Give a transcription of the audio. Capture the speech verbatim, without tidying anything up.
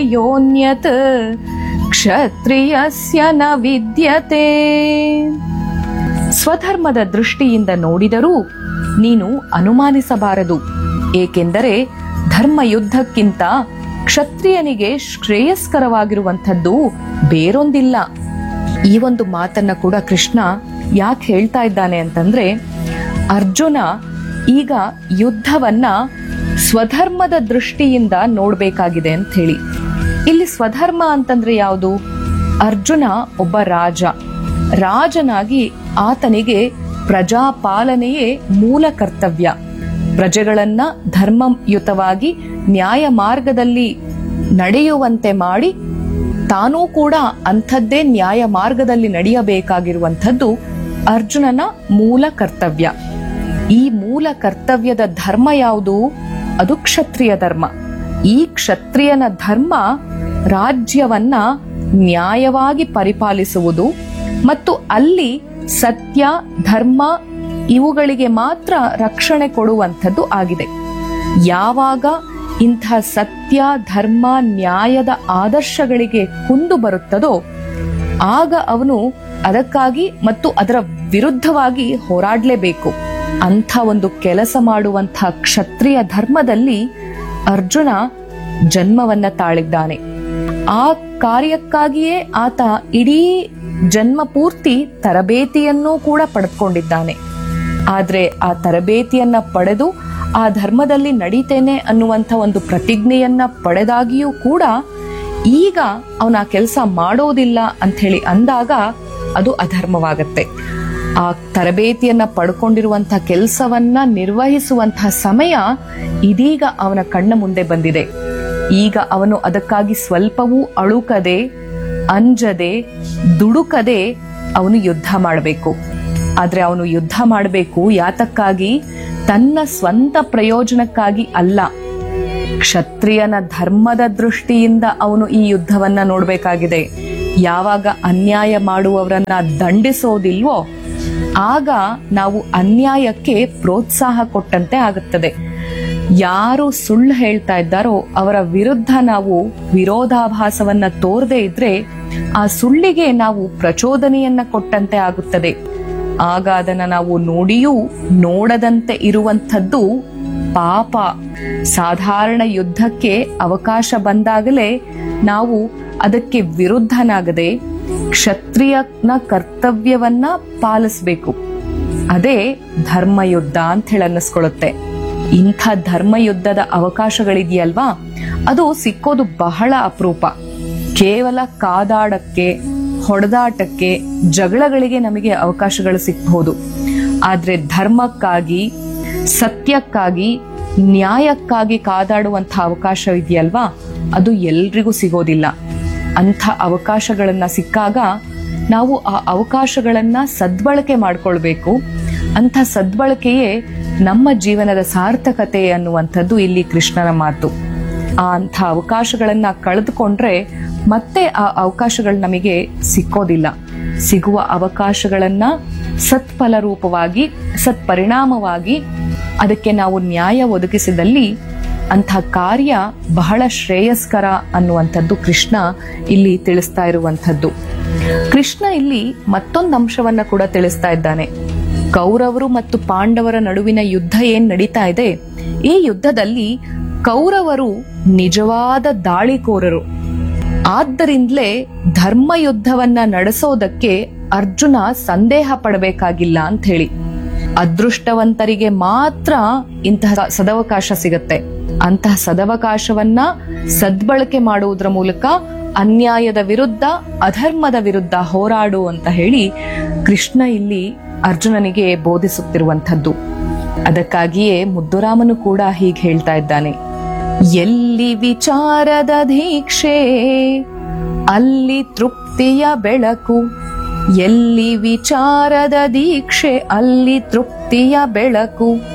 ಯೋನ್ಯತ್ ಕ್ಷತ್ರಿಯಸ್ಯ ನ ವಿದ್ಯತೆ. ಸ್ವಧರ್ಮದ ದೃಷ್ಟಿಯಿಂದ ನೋಡಿದರೂ ನೀನು ಅನುಮಾನಿಸಬಾರದು, ಏಕೆಂದರೆ ಧರ್ಮಯುದ್ಧಕ್ಕಿಂತ ಕ್ಷತ್ರಿಯನಿಗೆ ಶ್ರೇಯಸ್ಕರವಾಗಿರುವಂಥದ್ದು ಬೇರೊಂದಿಲ್ಲ. ಈ ಒಂದು ಮಾತನ್ನ ಕೂಡ ಕೃಷ್ಣ ಯಾಕೆ ಹೇಳ್ತಾ ಇದ್ದಾನೆ ಅಂತಂದ್ರೆ, ಅರ್ಜುನ ಈಗ ಯುದ್ಧವನ್ನ ಸ್ವಧರ್ಮದ ದೃಷ್ಟಿಯಿಂದ ನೋಡ್ಬೇಕಾಗಿದೆ ಅಂತ ಹೇಳಿ. ಇಲ್ಲಿ ಸ್ವಧರ್ಮ ಅಂತಂದ್ರೆ ಯಾವುದು? ಅರ್ಜುನ ಒಬ್ಬ ರಾಜ. ರಾಜನಾಗಿ ಆತನಿಗೆ ಪ್ರಜಾಪಾಲನೆಯೇ ಮೂಲ ಕರ್ತವ್ಯ. ಪ್ರಜೆಗಳನ್ನ ಧರ್ಮಯುತವಾಗಿ ನ್ಯಾಯ ಮಾರ್ಗದಲ್ಲಿ ನಡೆಯುವಂತೆ ಮಾಡಿ ತಾನೂ ಕೂಡ ಅಂಥದ್ದೇ ನ್ಯಾಯ ಮಾರ್ಗದಲ್ಲಿ ನಡೆಯಬೇಕಾಗಿರುವಂಥದ್ದು ಅರ್ಜುನನ ಮೂಲ ಕರ್ತವ್ಯ. ಈ ಮೂಲ ಕರ್ತವ್ಯದ ಧರ್ಮ ಯಾವುದು? ಅದು ಕ್ಷತ್ರಿಯ ಧರ್ಮ. ಈ ಕ್ಷತ್ರಿಯನ ಧರ್ಮ ರಾಜ್ಯವನ್ನ ನ್ಯಾಯವಾಗಿ ಪರಿಪಾಲಿಸುವುದು ಮತ್ತು ಅಲ್ಲಿ ಸತ್ಯ ಧರ್ಮ ಇವುಗಳಿಗೆ ಮಾತ್ರ ರಕ್ಷಣೆ ಕೊಡುವಂಥದ್ದು ಆಗಿದೆ. ಯಾವಾಗ ಇಂಥ ಸತ್ಯ ಧರ್ಮ ನ್ಯಾಯದ ಆದರ್ಶಗಳಿಗೆ ಕುಂದು ಬರುತ್ತದೋ ಆಗ ಅವನು ಅದಕ್ಕಾಗಿ ಮತ್ತು ಅದರ ವಿರುದ್ಧವಾಗಿ ಹೋರಾಡಲೇಬೇಕು. ಅಂಥ ಒಂದು ಕೆಲಸ ಮಾಡುವಂಥ ಕ್ಷತ್ರಿಯ ಧರ್ಮದಲ್ಲಿ ಅರ್ಜುನ ಜನ್ಮವನ್ನ ತಾಳಿದ್ದಾನೆ. ಆ ಕಾರ್ಯಕ್ಕಾಗಿಯೇ ಆತ ಇಡೀ ಜನ್ಮ ಪೂರ್ತಿ ತರಬೇತಿಯನ್ನೂ ಕೂಡ ಪಡೆದುಕೊಂಡಿದ್ದಾನೆ. ಆದ್ರೆ ಆ ತರಬೇತಿಯನ್ನ ಪಡೆದು ಆ ಧರ್ಮದಲ್ಲಿ ನಡೀತೇನೆ ಅನ್ನುವಂಥ ಒಂದು ಪ್ರತಿಜ್ಞೆಯನ್ನ ಪಡೆದಾಗಿಯೂ ಕೂಡ ಈಗ ಅವನ ಆ ಕೆಲಸ ಮಾಡೋದಿಲ್ಲ ಅಂತ ಹೇಳಿ ಅಂದಾಗ ಅದು ಅಧರ್ಮವಾಗತ್ತೆ. ಆ ತರಬೇತಿಯನ್ನ ಪಡ್ಕೊಂಡಿರುವಂತ ಕೆಲಸವನ್ನ ನಿರ್ವಹಿಸುವಂತಹ ಸಮಯ ಇದೀಗ ಅವನ ಕಣ್ಣ ಮುಂದೆ ಬಂದಿದೆ. ಈಗ ಅವನು ಅದಕ್ಕಾಗಿ ಸ್ವಲ್ಪವೂ ಅಳುಕದೆ ಅಂಜದೆ ದುಡುಕದೆ ಅವನು ಯುದ್ಧ ಮಾಡಬೇಕು. ಆದ್ರೆ ಅವನು ಯುದ್ಧ ಮಾಡಬೇಕು ಯಾತಕ್ಕಾಗಿ? ತನ್ನ ಸ್ವಂತ ಪ್ರಯೋಜನಕ್ಕಾಗಿ ಅಲ್ಲ. ಕ್ಷತ್ರಿಯನ ಧರ್ಮದ ದೃಷ್ಟಿಯಿಂದ ಅವನು ಈ ಯುದ್ಧವನ್ನ ನೋಡ್ಬೇಕಾಗಿದೆ. ಯಾವಾಗ ಅನ್ಯಾಯ ಮಾಡುವವರನ್ನ ದಂಡಿಸೋದಿಲ್ವೋ ಆಗ ನಾವು ಅನ್ಯಾಯಕ್ಕೆ ಪ್ರೋತ್ಸಾಹ ಕೊಟ್ಟಂತೆ ಆಗುತ್ತದೆ. ಯಾರು ಸುಳ್ಳು ಹೇಳ್ತಾ ಇದ್ದಾರೋ ಅವರ ವಿರುದ್ಧ ನಾವು ವಿರೋಧಾಭಾಸವನ್ನ ತೋರದೆ ಇದ್ರೆ ಆ ಸುಳ್ಳಿಗೆ ನಾವು ಪ್ರಚೋದನೆಯನ್ನ ಕೊಟ್ಟಂತೆ ಆಗುತ್ತದೆ. ಆಗ ಅದನ್ನ ನಾವು ನೋಡಿಯೂ ನೋಡದಂತೆ ಇರುವಂಥದ್ದು ಪಾಪ. ಸಾಧಾರಣ ಯುದ್ಧಕ್ಕೆ ಅವಕಾಶ ಬಂದಾಗಲೇ ನಾವು ಅದಕ್ಕೆ ವಿರುದ್ಧನಾಗದೆ ಕ್ಷತ್ರಿಯನ ಕರ್ತವ್ಯವನ್ನ ಪಾಲಿಸಬೇಕು. ಅದೇ ಧರ್ಮಯುದ್ಧ ಅಂತ ಹೇಳಿ ಅನ್ನಿಸ್ಕೊಳ್ಳುತ್ತೆ. ಇಂಥ ಧರ್ಮಯುದ್ಧದ ಅವಕಾಶಗಳಿದೆಯಲ್ವಾ, ಅದು ಸಿಕ್ಕೋದು ಬಹಳ ಅಪರೂಪ. ಕೇವಲ ಕಾದಾಡಕ್ಕೆ, ಹೊಡೆದಾಟಕ್ಕೆ, ಜಗಳಗಳಿಗೆ ನಮಗೆ ಅವಕಾಶಗಳು ಸಿಕ್ಬಹುದು. ಆದ್ರೆ ಧರ್ಮಕ್ಕಾಗಿ, ಸತ್ಯಕ್ಕಾಗಿ, ನ್ಯಾಯಕ್ಕಾಗಿ ಕಾದಾಡುವಂಥ ಅವಕಾಶ ಇದೆಯಲ್ವಾ, ಅದು ಎಲ್ರಿಗೂ ಸಿಗೋದಿಲ್ಲ. ಅಂಥ ಅವಕಾಶಗಳನ್ನ ಸಿಕ್ಕಾಗ ನಾವು ಆ ಅವಕಾಶಗಳನ್ನ ಸದ್ಬಳಕೆ ಮಾಡ್ಕೊಳ್ಬೇಕು. ಅಂಥ ಸದ್ಬಳಕೆಯೇ ನಮ್ಮ ಜೀವನದ ಸಾರ್ಥಕತೆ ಅನ್ನುವಂಥದ್ದು ಇಲ್ಲಿ ಕೃಷ್ಣನ ಮಾತು. ಆ ಅಂಥ ಅವಕಾಶಗಳನ್ನ ಕಳೆದುಕೊಂಡ್ರೆ ಮತ್ತೆ ಆ ಅವಕಾಶಗಳು ನಮಗೆ ಸಿಕ್ಕೋದಿಲ್ಲ. ಸಿಗುವ ಅವಕಾಶಗಳನ್ನ ಸತ್ಫಲ ರೂಪವಾಗಿ, ಸತ್ಪರಿಣಾಮವಾಗಿ ಅದಕ್ಕೆ ನಾವು ನ್ಯಾಯ ಒದಗಿಸಿದಲ್ಲಿ ಅಂಥ ಕಾರ್ಯ ಬಹಳ ಶ್ರೇಯಸ್ಕರ ಅನ್ನುವಂಥದ್ದು ಕೃಷ್ಣ ಇಲ್ಲಿ ತಿಳಿಸ್ತಾ ಇರುವಂಥದ್ದು. ಕೃಷ್ಣ ಇಲ್ಲಿ ಮತ್ತೊಂದು ಅಂಶವನ್ನ ಕೂಡ ತಿಳಿಸ್ತಾ ಇದ್ದಾನೆ. ಕೌರವರು ಮತ್ತು ಪಾಂಡವರ ನಡುವಿನ ಯುದ್ಧ ಏನ್ ನಡೀತಾ ಇದೆ, ಈ ಯುದ್ಧದಲ್ಲಿ ಕೌರವರು ನಿಜವಾದ ದಾಳಿಕೋರರು. ಆದ್ದರಿಂದಲೇ ಧರ್ಮ ಯುದ್ಧವನ್ನ ನಡೆಸೋದಕ್ಕೆ ಅರ್ಜುನ ಸಂದೇಹ ಪಡಬೇಕಾಗಿಲ್ಲ ಅಂತ ಹೇಳಿ. ಅದೃಷ್ಟವಂತರಿಗೆ ಮಾತ್ರ ಇಂತಹ ಸದವಕಾಶ ಸಿಗತ್ತೆ. ಅಂತಹ ಸದವಕಾಶವನ್ನ ಸದ್ಬಳಕೆ ಮಾಡುವುದರ ಮೂಲಕ ಅನ್ಯಾಯದ ವಿರುದ್ಧ, ಅಧರ್ಮದ ವಿರುದ್ಧ ಹೋರಾಡು ಅಂತ ಹೇಳಿ ಕೃಷ್ಣ ಇಲ್ಲಿ ಅರ್ಜುನನಿಗೆ ಬೋಧಿಸುತ್ತಿರುವಂಥದ್ದು. ಅದಕ್ಕಾಗಿಯೇ ಮುದ್ದುರಾಮನು ಕೂಡ ಹೀಗೆ ಹೇಳ್ತಾ ಇದ್ದಾನೆ, ಎಲ್ಲಿ ವಿಚಾರದ ದೀಕ್ಷೆ ಅಲ್ಲಿ ತೃಪ್ತಿಯ ಬೆಳಕು, ಎಲ್ಲಿ ವಿಚಾರದ ದೀಕ್ಷೆ ಅಲ್ಲಿ ತೃಪ್ತಿಯ ಬೆಳಕು.